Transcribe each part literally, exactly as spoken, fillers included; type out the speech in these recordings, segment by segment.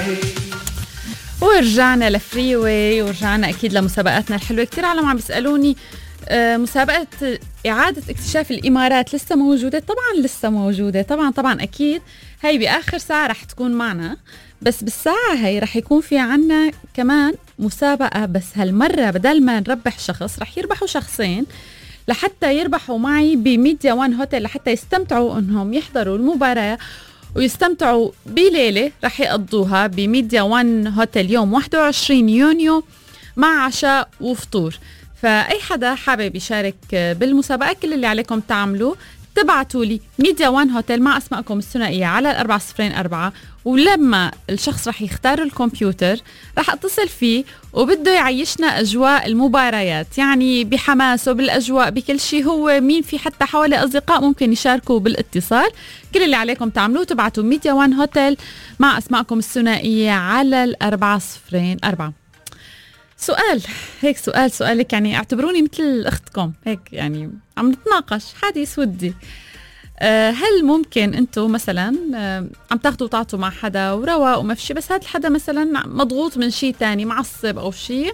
ورجعنا لفري واي، ورجعنا أكيد لمسابقاتنا الحلوة. كتير عالم عم بيسألوني آه مسابقة إعادة اكتشاف الإمارات لسه موجودة؟ طبعا لسه موجودة، طبعا طبعا أكيد. هاي بآخر ساعة رح تكون معنا، بس بالساعة هاي رح يكون في عنا كمان مسابقة، بس هالمرة بدل ما نربح شخص رح يربحوا شخصين لحتى يربحوا معي بميديا وان هوتيل، لحتى يستمتعوا انهم يحضروا المباراة ويستمتعوا بليلة رح يقضوها بميديا وان هوتيل يوم واحد وعشرين يونيو مع عشاء وفطور. فأي حدا حابب يشارك بالمسابقة كل اللي عليكم تعملوا تبعتوا لي ميديا وان هوتيل مع أسماءكم الثنائية على الأربعة صفرين أربعة، ولما الشخص رح يختار الكمبيوتر رح أتصل فيه وبده يعيشنا أجواء المباريات، يعني بحماسه بالأجواء بكل شيء. هو مين في حتى حوالي أصدقاء ممكن يشاركوا بالاتصال. كل اللي عليكم تعملوه تبعتوا ميديا وان هوتيل مع أسماءكم الثنائية على الأربعة صفرين أربعة. سؤال هيك، سؤال سؤالك يعني اعتبروني مثل أختكم هيك، يعني عم نتناقش حديث ودي. أه هل ممكن انتم مثلا أه عم تاخدوا وتعطوا مع حدا ورواق وما في شيء، بس هذا الحدا مثلا مضغوط من شيء تاني، معصب او شيء،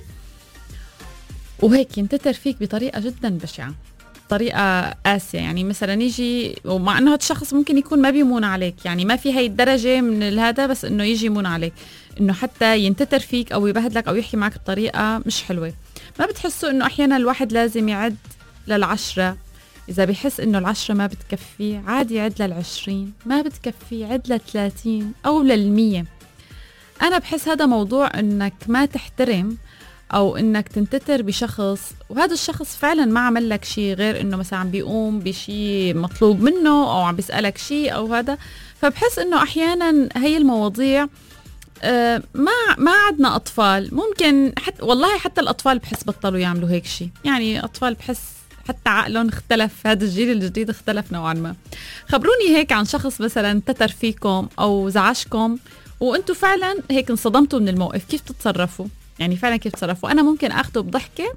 وهيك ينتتر فيك بطريقة جدا بشعة، طريقة قاسية، يعني مثلا يجي، ومع انه هذا الشخص ممكن يكون ما بيمون عليك، يعني ما في هاي الدرجة من هذا، بس انه يجي يمون عليك، انه حتى ينتتر فيك او يبهدلك او يحكي معك بطريقة مش حلوة. ما بتحسوا انه احيانا الواحد لازم يعد للعشرة؟ إذا بيحس إنه العشرة ما بتكفي عادي يعد للعشرين، ما بتكفي عد للثلاثين أو للمية. أنا بحس هذا موضوع إنك ما تحترم أو إنك تنتتر بشخص، وهذا الشخص فعلا ما عمل لك شيء غير إنه مثلا عم بيقوم بشيء مطلوب منه أو عم بيسألك شيء أو هذا. فبحس إنه أحيانا هي المواضيع آه ما ما عدنا أطفال، ممكن حتى والله حتى الأطفال بحس بطلوا يعملوا هيك شيء، يعني أطفال بحس حتى عقلهم اختلف، هذا الجيل الجديد اختلف نوعا ما. خبروني هيك عن شخص مثلا تتر فيكم أو زعجكم وانتم فعلا هيك انصدمتوا من الموقف، كيف تتصرفوا؟ يعني فعلا كيف تتصرفوا؟ أنا ممكن أخده بضحكة،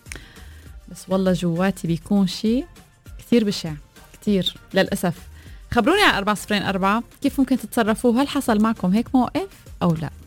بس والله جواتي بيكون شيء كثير بشع كثير للأسف. خبروني على أربعة صفرين أربعة كيف ممكن تتصرفوا، هل حصل معكم هيك موقف أو لا؟